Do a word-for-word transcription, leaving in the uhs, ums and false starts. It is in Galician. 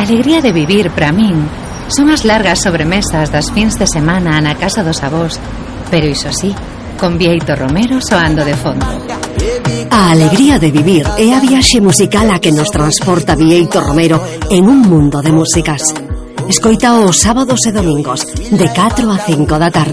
alegría de vivir, para min, son as largas sobremesas das fins de semana na casa dos avós, pero iso sí, con Bieito Romero soando de fondo. A alegría de vivir é a viaxe musical a que nos transporta Bieito Romero en un mundo de músicas. Escoita os sábados e domingos de catro a cinco da tarde.